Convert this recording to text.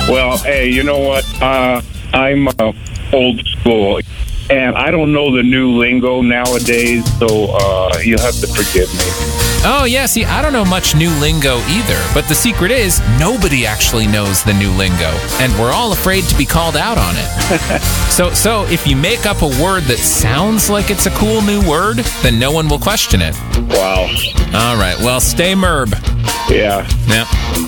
Well, hey, you know what? I'm old school, and I don't know the new lingo nowadays, so you'll have to forgive me. Oh, yeah, see, I don't know much new lingo either, but the secret is nobody actually knows the new lingo, and we're all afraid to be called out on it. So if you make up a word that sounds like it's a cool new word, then no one will question it. Wow. All right, well, stay Merb. Yeah. Yeah.